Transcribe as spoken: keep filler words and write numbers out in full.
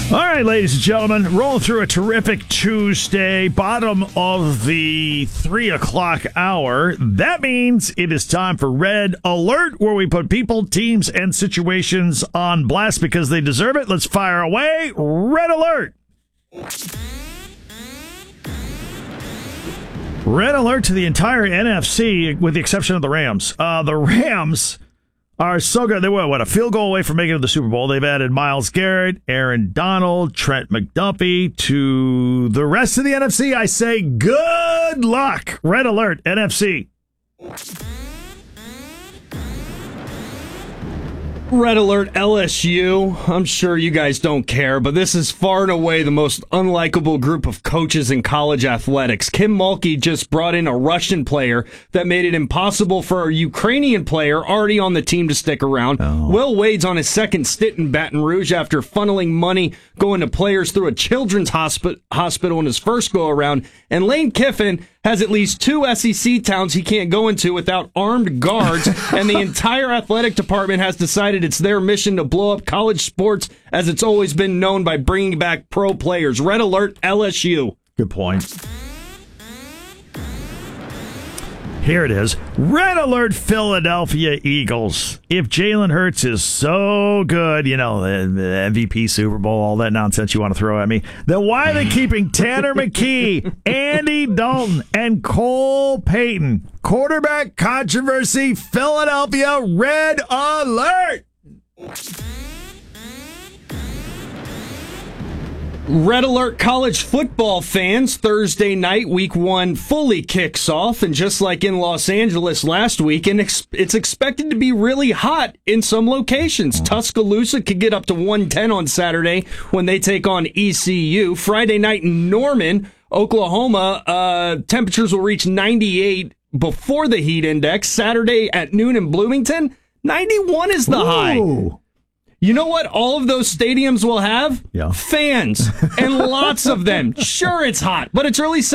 All right, ladies and gentlemen, rolling through a terrific Tuesday, bottom of the three o'clock hour. That means it is time for Red Alert, where we put people, teams, and situations on blast because they deserve it. Let's fire away. Red Alert. Red Alert to the entire N F C, with the exception of the Rams. Uh, the Rams are so good. They were, what, a field goal away from making it to the Super Bowl. They've added Myles Garrett, Aaron Donald, Trent McDuffie to the rest of the N F C. I say good luck. Red Alert, N F C. Red Alert L S U. I'm sure you guys don't care, but this is far and away the most unlikable group of coaches in college athletics. Kim Mulkey just brought in a Russian player that made it impossible for a Ukrainian player already on the team to stick around. Oh. Will Wade's on his second stint in Baton Rouge after funneling money going to players through a children's hospi- hospital in his first go-around. And Lane Kiffin has at least two S E C towns he can't go into without armed guards, and the entire athletic department has decided it's their mission to blow up college sports as it's always been known by bringing back pro players. Red Alert L S U. Good point. Here it is. Red Alert Philadelphia Eagles. If Jalen Hurts is so good, you know, the M V P, Super Bowl, all that nonsense you want to throw at me, then why are they keeping Tanner McKee, Andy Dalton, and Cole Payton? Quarterback controversy, Philadelphia, Red Alert! Red Alert college football fans. Thursday night, week one fully kicks off, and just like in Los Angeles last week, and ex- it's expected to be really hot in some locations. Tuscaloosa could get up to one ten on Saturday when they take on E C U. Friday night in Norman, Oklahoma, uh, temperatures will reach ninety-eight before the heat index. Saturday at noon in Bloomington, ninety-one is the Ooh. high. You know what all of those stadiums will have? Yeah. Fans. And lots of them. Sure, it's hot, but it's early